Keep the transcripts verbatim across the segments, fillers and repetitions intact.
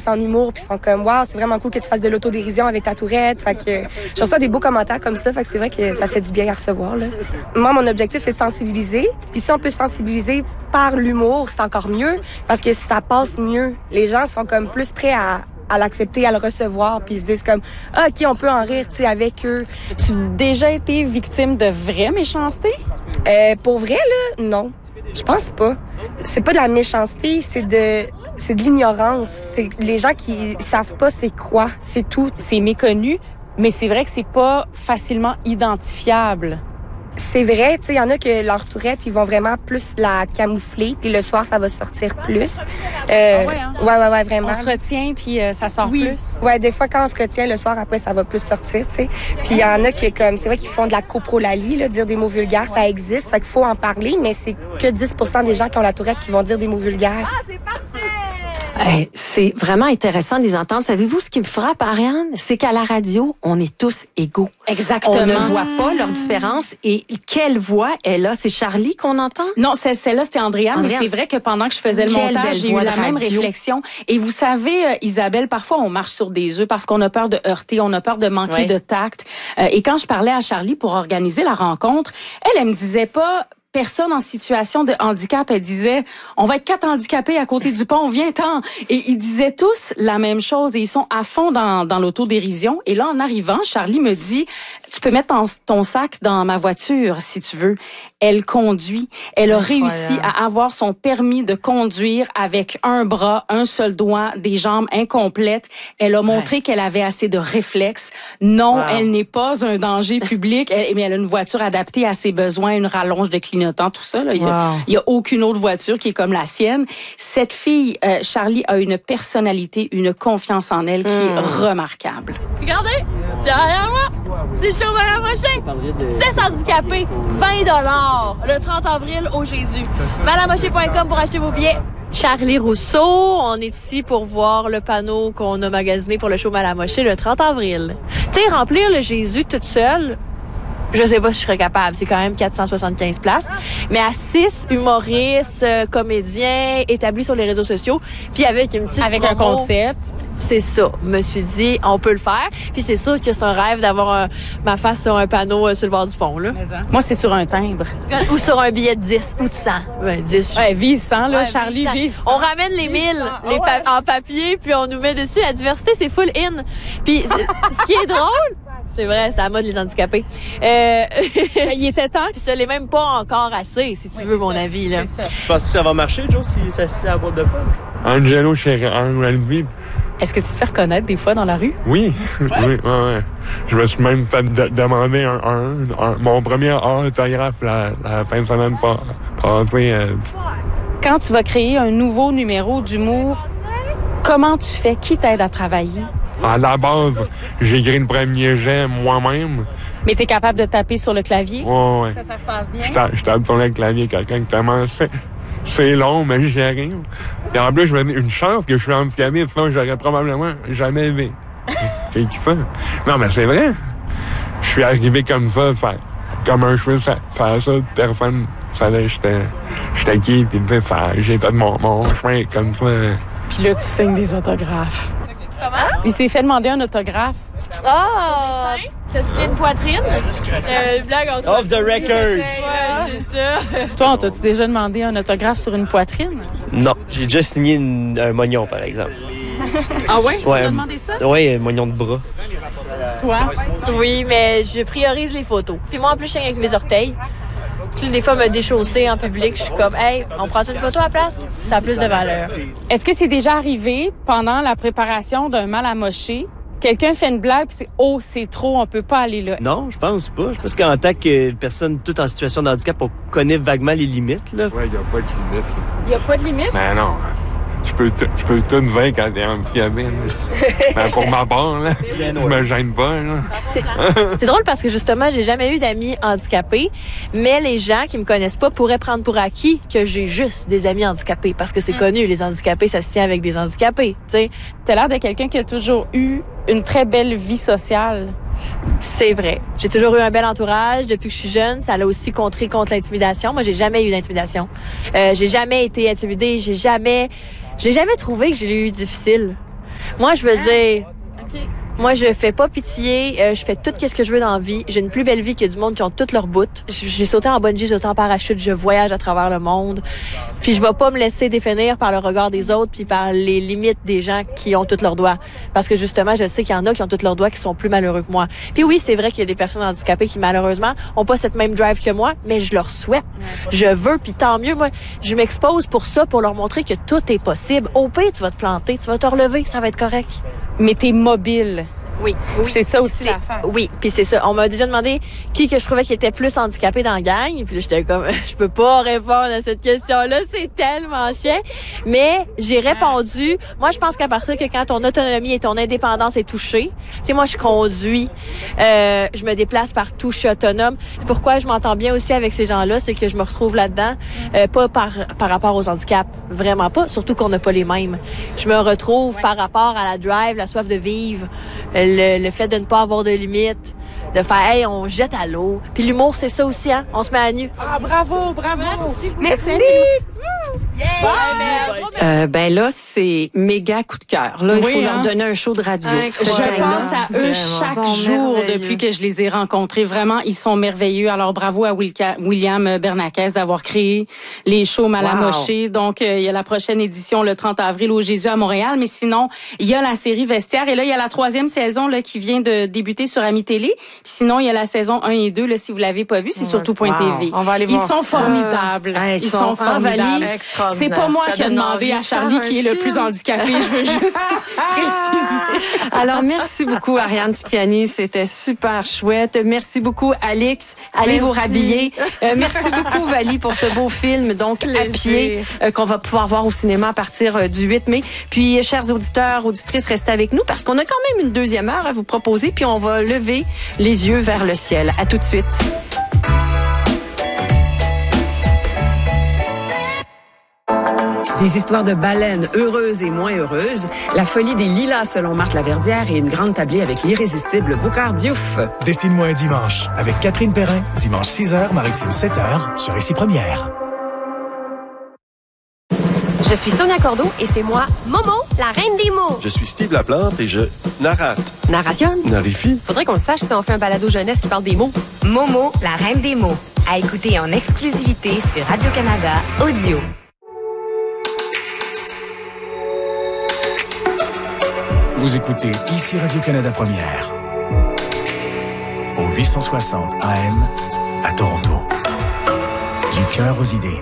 en humour, puis sont comme, waouh, c'est vraiment cool que tu fasses de l'autodérision avec ta tourette. Fait que je reçois des beaux commentaires comme ça, fait que c'est vrai que ça fait du bien à recevoir, là. Moi, mon objectif, c'est de sensibiliser. Puis si on peut sensibiliser par l'humour, c'est encore mieux, parce que ça passe mieux. Les gens sont comme plus prêts à à l'accepter, à le recevoir, puis ils se disent comme ah, OK, on peut en rire, tu sais, avec eux. Tu as déjà été victime de vraie méchanceté? Euh, pour vrai, là, non. Je pense pas. C'est pas de la méchanceté, c'est de c'est de l'ignorance. C'est les gens qui savent pas c'est quoi, c'est tout. C'est méconnu, mais c'est vrai que c'est pas facilement identifiable. C'est vrai, tu sais, il y en a que leur tourette, ils vont vraiment plus la camoufler, puis le soir, ça va sortir plus. Euh, ah ouais, hein? ouais, ouais, ouais, vraiment. On se retient, puis euh, ça sort oui. plus. Ouais, des fois, quand on se retient, le soir, après, ça va plus sortir, tu sais. Puis il y en a qui, comme, c'est vrai qu'ils font de la coprolalie, là, dire des mots vulgaires, ça existe, fait qu'il faut en parler, mais c'est que dix pour cent des gens qui ont la tourette qui vont dire des mots vulgaires. Ah, c'est parfait! Hey, c'est vraiment intéressant de les entendre. Savez-vous ce qui me frappe, Ariane? C'est qu'à la radio, on est tous égaux. Exactement. On ne voit pas leur différence. Et quelle voix elle a? C'est Charlie qu'on entend? Non, c'est celle-là, c'était Andréane. Andréane. Mais c'est vrai que pendant que je faisais le Quelle montage, j'ai eu la même réflexion. Et vous savez, euh, Isabelle, parfois on marche sur des œufs parce qu'on a peur de heurter, on a peur de manquer ouais. de tact. Euh, et quand je parlais à Charlie pour organiser la rencontre, elle, elle me disait pas... Personne en situation de handicap, elle disait, on va être quatre handicapés à côté du pont, viens-t'en. Et ils disaient tous la même chose et ils sont à fond dans, dans l'autodérision. Et là, en arrivant, Charlie me dit, tu peux mettre ton, ton sac dans ma voiture si tu veux. Elle conduit. Elle a Incroyable. réussi à avoir son permis de conduire avec un bras, un seul doigt, des jambes incomplètes. Elle a montré ouais. qu'elle avait assez de réflexes. Non, wow. elle n'est pas un danger public. Elle, mais elle a une voiture adaptée à ses besoins, une rallonge de clignotant, tout ça. Là. Il n'y a, wow. a aucune autre voiture qui est comme la sienne. Cette fille, euh, Charlie, a une personnalité, une confiance en elle qui mmh. est remarquable. Regardez, derrière moi, c'est le show Madame Rocher. six handicapés, vingt dollars. Le trente avril au Jésus. madame rocher point com pour acheter vos billets. Charlie Rousseau, on est ici pour voir le panneau qu'on a magasiné pour le show Madame Rocher le trente avril. Tu sais, remplir le Jésus toute seule, je sais pas si je serais capable. C'est quand même quatre cent soixante-quinze places. Mais à six humoristes, euh, comédiens, établis sur les réseaux sociaux, puis avec une petite Avec promo, un concept. C'est ça. Je me suis dit, on peut le faire. Puis c'est sûr que c'est un rêve d'avoir un, ma face sur un panneau euh, sur le bord du pont, là. Moi, c'est sur un timbre. Ou sur un billet de dix ou de cent. Ouais, dix. Ouais, vise cent, là, ouais, Charlie, vise cent. On ramène les mille les pa- oh, ouais. en papier, puis on nous met dessus. La diversité, c'est full in. Puis ce qui est drôle, c'est vrai, c'est à la mode, les handicapés. Euh... Il était temps. Puis ça l'est même pas encore assez, si tu oui, veux, mon ça. avis, là. Tu penses que ça va marcher, Joe, si ça se tient à la boîte de pomme? Angelo chez Angelo. Est-ce que tu te fais reconnaître des fois dans la rue? Oui, ouais. oui, ouais, ouais. Je me suis même fait de- demander un, un, un, mon premier autographe la, la fin de semaine passée. Euh... Quand tu vas créer un nouveau numéro d'humour, comment tu fais? Qui t'aide à travailler? À la base, j'ai écrit le premier jet moi-même. Mais t'es capable de taper sur le clavier? Ouais, ouais. Ça, ça se passe bien? Je tape, je tape sur le clavier, quelqu'un qui commence. C'est long, mais j'y arrive. Et en plus, je me dis, une chance que je suis handicapé, sinon j'aurais probablement jamais vu. Et tu fais? Non, mais c'est vrai. Je suis arrivé comme ça, faire, comme un cheveu, faire ça, personne savait j'étais, j'étais qui, puis tu sais, j'ai fait mon, mon chemin comme ça. Puis là, tu signes des autographes. Comment? Il s'est fait demander un autographe. Ah! Oh, t'as signé une poitrine? Euh, blague entre Off the record! Ouais, c'est ça. Toi, on t'a-tu déjà demandé un autographe sur une poitrine? Non, j'ai déjà signé une, un mognon, par exemple. Ah ouais? Ouais, Tu as demandé ça? Oui, un mognon de bras. Toi? Oui, mais je priorise les photos. Puis moi, en plus, je signe avec mes orteils. Puis des fois, me déchausser en public, je suis comme, hey, on prend une photo à la place? Ça a plus de valeur. Est-ce que c'est déjà arrivé pendant la préparation d'un mal à mocher? Quelqu'un fait une blague, puis c'est « Oh, c'est trop, on peut pas aller là ». Non, je pense pas. Je pense qu'en tant que personne toute en situation de handicap, on connaît vaguement les limites, là. Ouais, il n'y a pas de limite, là. Il n'y a pas de limite? Ben non. Je peux, t- je peux tout dire quand t'es handicapé, là. Ben pour ma part, là, je me gêne pas, là. C'est drôle parce que justement, j'ai jamais eu d'amis handicapés, mais les gens qui me connaissent pas pourraient prendre pour acquis que j'ai juste des amis handicapés parce que c'est mm. connu, les handicapés, ça se tient avec des handicapés, tu sais. T'as l'air de quelqu'un qui a toujours eu une très belle vie sociale. C'est vrai. J'ai toujours eu un bel entourage depuis que je suis jeune. Ça l'a aussi contré contre l'intimidation. Moi, j'ai jamais eu d'intimidation. Euh, j'ai jamais été intimidée. J'ai jamais, j'ai jamais trouvé que j'ai eu difficile. Moi, je veux dire... Moi, je fais pas pitié. Euh, je fais tout ce que je veux dans la vie. J'ai une plus belle vie que du monde qui ont toutes leurs bouts. J'ai sauté en bungee, j'ai sauté en parachute. Je voyage à travers le monde. Puis je vais pas me laisser définir par le regard des autres puis par les limites des gens qui ont tous leurs doigts. Parce que justement, je sais qu'il y en a qui ont tous leurs doigts qui sont plus malheureux que moi. Puis oui, c'est vrai qu'il y a des personnes handicapées qui, malheureusement, ont pas cette même drive que moi, mais je leur souhaite. Je veux, puis tant mieux. Moi, je m'expose pour ça, pour leur montrer que tout est possible. Au pire, tu vas te planter, tu vas te relever, ça va être correct. Mais t'es mobile. Oui, oui. C'est ça aussi l'affaire. Oui, puis c'est ça. On m'a déjà demandé qui que je trouvais qui était plus handicapé dans la gang. Puis là, j'étais comme, je peux pas répondre à cette question-là, c'est tellement chiant. Mais j'ai répondu, moi, je pense qu'à partir que quand ton autonomie et ton indépendance est touchée, tu sais, moi, je conduis, euh, je me déplace partout, je suis autonome. Pourquoi je m'entends bien aussi avec ces gens-là, c'est que je me retrouve là-dedans, euh, pas par par rapport aux handicaps, vraiment pas, surtout qu'on n'a pas les mêmes. Je me retrouve par rapport à la drive, la soif de vivre, Le, le fait de ne pas avoir de limites, de faire « Hey, on jette à l'eau ». Puis l'humour, c'est ça aussi, hein? On se met à nu. Ah, bravo, bravo! Merci! Merci. Yeah. Euh, ben là, c'est méga coup de cœur. Là, il Oui, faut hein? leur donner un show de radio. Je pense à eux chaque jour depuis que je les ai rencontrés. Vraiment, ils sont merveilleux. Alors, bravo à Wilka, William Bernakes d'avoir créé les shows Malamoché. Wow. Donc, euh, il y a la prochaine édition le trente avril au Jésus à Montréal. Mais sinon, il y a la série Vestiaire. Et là, il y a la troisième saison là, qui vient de débuter sur Ami Télé. Puis sinon, il y a la saison un et deux. Là, si vous l'avez pas vu, c'est sur tout point wow. T V. On va aller ils voir sont ça. formidables. Ah, ils, ils sont, sont formidables. C'est pas moi ça qui ai demandé à Charlie qui est le plus handicapé. Je veux juste préciser. Alors, merci beaucoup, Ariane Cipriani. C'était super chouette. Merci beaucoup, Alix. Allez merci. Vous rhabiller. Euh, merci beaucoup, Vali, pour ce beau film, donc Plaisir. À pied, euh, qu'on va pouvoir voir au cinéma à partir euh, du huit mai. Puis, chers auditeurs, auditrices, restez avec nous parce qu'on a quand même une deuxième heure à vous proposer. Puis, on va lever les yeux vers le ciel. À tout de suite. Des histoires de baleines heureuses et moins heureuses, la folie des lilas selon Marthe Laverdière et une grande tablée avec l'irrésistible Boucard Diouf. Dessine-moi un dimanche avec Catherine Perrin, dimanche six heures, maritime sept heures, sur Ici Première. Je suis Sonia Cordeau et c'est moi, Momo, la reine des mots. Je suis Steve Laplante et je narrate. Narration? Narifie. Faudrait qu'on le sache si on fait un balado jeunesse qui parle des mots. Momo, la reine des mots. À écouter en exclusivité sur Radio-Canada Audio. Vous écoutez Ici Radio-Canada Première. Au huit cent soixante A M à Toronto. Du cœur aux idées.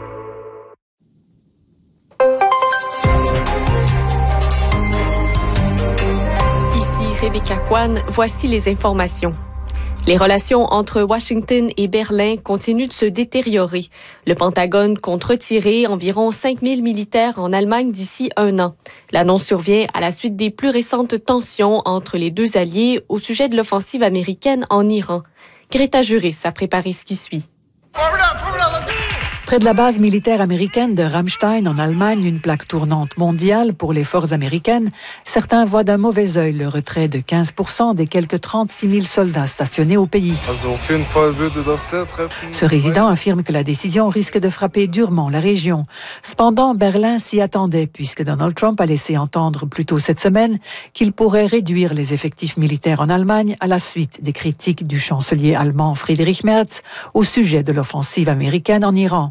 Ici Rebecca Kwan, voici les informations. Les relations entre Washington et Berlin continuent de se détériorer. Le Pentagone compte retirer environ cinq mille militaires en Allemagne d'ici un an. L'annonce survient à la suite des plus récentes tensions entre les deux alliés au sujet de l'offensive américaine en Iran. Greta Juris a préparé ce qui suit. Près de la base militaire américaine de Ramstein, en Allemagne, une plaque tournante mondiale pour les forces américaines, certains voient d'un mauvais œil le retrait de quinze pour cent des quelques trente-six mille soldats stationnés au pays. Ce résident affirme que la décision risque de frapper durement la région. Cependant, Berlin s'y attendait puisque Donald Trump a laissé entendre plus tôt cette semaine qu'il pourrait réduire les effectifs militaires en Allemagne à la suite des critiques du chancelier allemand Friedrich Merz au sujet de l'offensive américaine en Iran.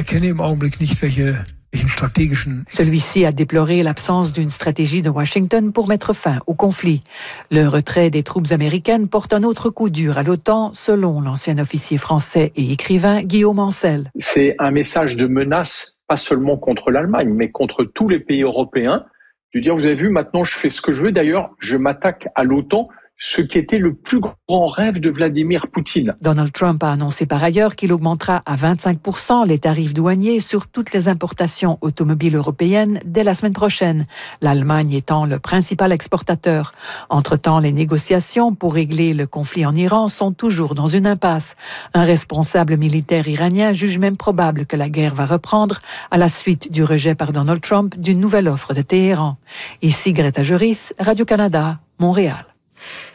Celui-ci a déploré l'absence d'une stratégie de Washington pour mettre fin au conflit. Le retrait des troupes américaines porte un autre coup dur à l'OTAN, selon l'ancien officier français et écrivain Guillaume Ancel. C'est un message de menace, pas seulement contre l'Allemagne, mais contre tous les pays européens. De dire, vous avez vu, maintenant je fais ce que je veux. D'ailleurs, je m'attaque à l'OTAN, ce qui était le plus grand rêve de Vladimir Poutine. Donald Trump a annoncé par ailleurs qu'il augmentera à vingt-cinq pour cent les tarifs douaniers sur toutes les importations automobiles européennes dès la semaine prochaine, l'Allemagne étant le principal exportateur. Entre-temps, les négociations pour régler le conflit en Iran sont toujours dans une impasse. Un responsable militaire iranien juge même probable que la guerre va reprendre à la suite du rejet par Donald Trump d'une nouvelle offre de Téhéran. Ici Greta Juris, Radio-Canada, Montréal.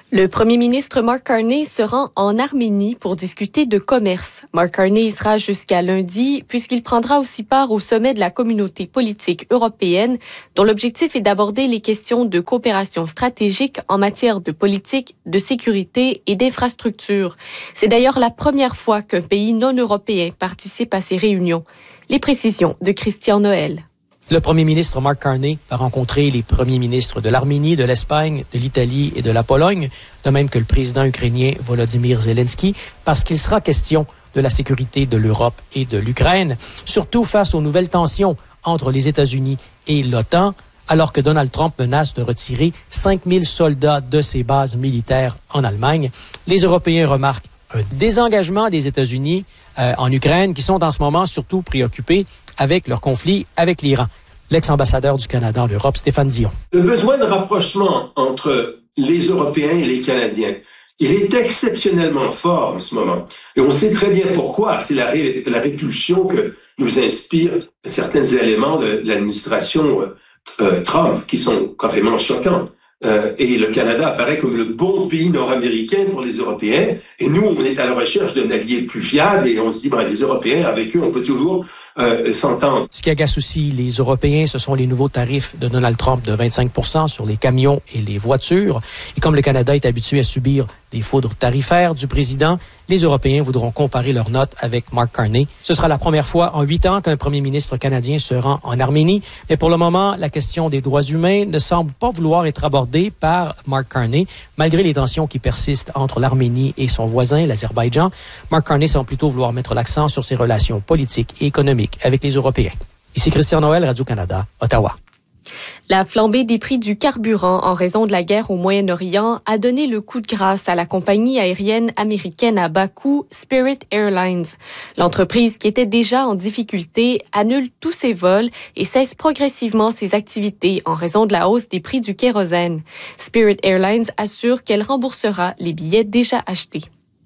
Le premier ministre Mark Carney se rend en Arménie pour discuter de commerce. Mark Carney y sera jusqu'à lundi, puisqu'il prendra aussi part au sommet de la communauté politique européenne, dont l'objectif est d'aborder les questions de coopération stratégique en matière de politique, de sécurité et d'infrastructure. C'est d'ailleurs la première fois qu'un pays non européen participe à ces réunions. Les précisions de Christian Noël. Le premier ministre Mark Carney va rencontrer les premiers ministres de l'Arménie, de l'Espagne, de l'Italie et de la Pologne, de même que le président ukrainien Volodymyr Zelensky, parce qu'il sera question de la sécurité de l'Europe et de l'Ukraine, surtout face aux nouvelles tensions entre les États-Unis et l'OTAN, alors que Donald Trump menace de retirer cinq mille soldats de ses bases militaires en Allemagne. Les Européens remarquent un désengagement des États-Unis euh, en Ukraine, qui sont en ce moment surtout préoccupés avec leur conflit avec l'Iran. L'ex-ambassadeur du Canada en Europe, Stéphane Dion. Le besoin de rapprochement entre les Européens et les Canadiens, il est exceptionnellement fort en ce moment. Et on sait très bien pourquoi. C'est la, ré, la répulsion que nous inspirent certains éléments de l'administration euh, Trump, qui sont carrément choquants. Euh, et le Canada apparaît comme le bon pays nord-américain pour les Européens. Et nous, on est à la recherche d'un allié plus fiable et on se dit, ben, les Européens, avec eux, on peut toujours euh, s'entendre. Ce qui agace aussi les Européens, ce sont les nouveaux tarifs de Donald Trump de vingt-cinq pour cent sur les camions et les voitures. Et comme le Canada est habitué à subir des foudres tarifaires du président, les Européens voudront comparer leurs notes avec Mark Carney. Ce sera la première fois en huit ans qu'un premier ministre canadien se rend en Arménie. Mais pour le moment, la question des droits humains ne semble pas vouloir être abordée par Mark Carney, malgré les tensions qui persistent entre l'Arménie et son voisin, l'Azerbaïdjan. Mark Carney semble plutôt vouloir mettre l'accent sur ses relations politiques et économiques avec les Européens. Ici Christian Noël, Radio-Canada, Ottawa. La flambée des prix du carburant en raison de la guerre au Moyen-Orient a donné le coup de grâce à la compagnie aérienne américaine à bas coût Spirit Airlines. L'entreprise, qui était déjà en difficulté, annule tous ses vols et cesse progressivement ses activités en raison de la hausse des prix du kérosène. Spirit Airlines assure qu'elle remboursera les billets déjà achetés.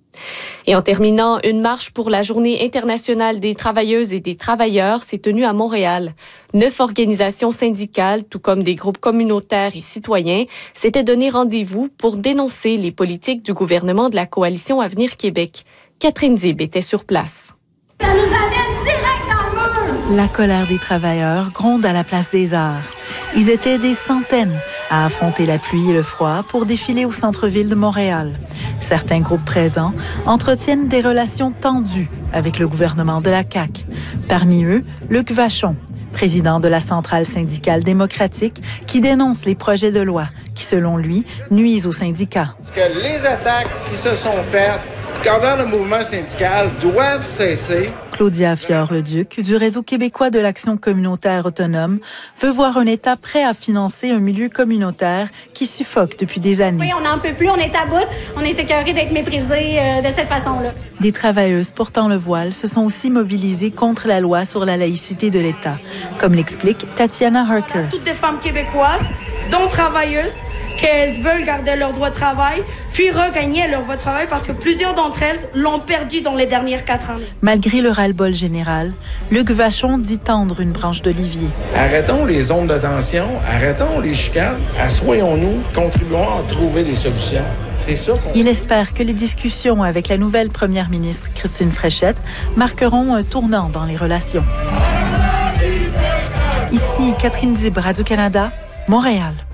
Et en terminant, une marche pour la Journée internationale des travailleuses et des travailleurs s'est tenue à Montréal. Neuf organisations syndicales, tout comme des groupes communautaires et citoyens, s'étaient donné rendez-vous pour dénoncer les politiques du gouvernement de la Coalition Avenir Québec. Catherine Zib était sur place. Ça nous amène direct dans le mur! La colère des travailleurs gronde à la place des Arts. Ils étaient des centaines à affronter la pluie et le froid pour défiler au centre-ville de Montréal. Certains groupes présents entretiennent des relations tendues avec le gouvernement de la C A Q. Parmi eux, Luc Vachon, président de la Centrale syndicale démocratique, qui dénonce les projets de loi qui, selon lui, nuisent aux syndicats. Que les attaques qui se sont faites envers le mouvement syndical doivent cesser. Claudia Fior-Leduc, du Réseau québécois de l'action communautaire autonome, veut voir un État prêt à financer un milieu communautaire qui suffoque depuis des années. Oui, on n'en peut plus, on est à bout, on est écœurés d'être méprisés euh, de cette façon-là. Des travailleuses portant le voile se sont aussi mobilisées contre la loi sur la laïcité de l'État, comme l'explique Tatiana Harker. Toutes des femmes québécoises, dont travailleuses, qu'elles veulent garder leur droit de travail, puis regagner leur droit de travail parce que plusieurs d'entre elles l'ont perdu dans les dernières quatre années. Malgré le ras-le-bol général, Luc Vachon dit tendre une branche d'olivier. Arrêtons les zones de tension, arrêtons les chicanes, assoyons-nous, contribuons à trouver des solutions. C'est ça qu'on... Il espère que les discussions avec la nouvelle première ministre Christine Fréchette marqueront un tournant dans les relations. Ici Catherine Zib, Radio-Canada, Montréal.